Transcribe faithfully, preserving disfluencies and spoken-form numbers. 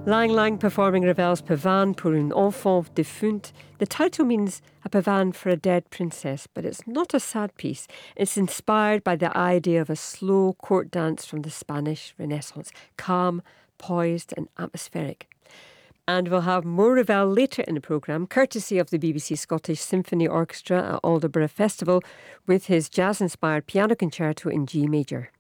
Lang Lang performing Ravel's Pavane pour une enfant défunte. The title means a pavane for a dead princess, but it's not a sad piece. It's inspired by the idea of a slow court dance from the Spanish Renaissance, calm, poised and atmospheric. And we'll have more Ravel later in the programme, courtesy of the B B C Scottish Symphony Orchestra at Aldeburgh Festival, with his jazz-inspired piano concerto in G major.